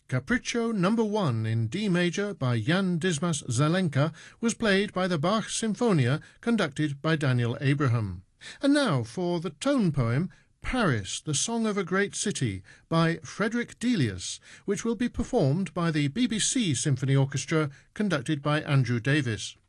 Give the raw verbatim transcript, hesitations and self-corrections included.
Capriccio number one in D major by Jan Dismas Zelenka was played by the Bach Sinfonia, conducted by Daniel Abraham. And now for the tone poem Paris, the Song of a Great City by Frederick Delius, which will be performed by the B B C Symphony Orchestra, conducted by Andrew Davis.